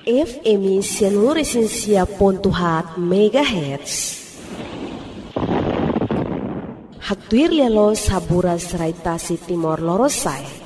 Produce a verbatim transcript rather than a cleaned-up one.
F M Sianuresensia Pontuhat Megahertz. Haktuir lialo saburas raitasi Timor Lorosai.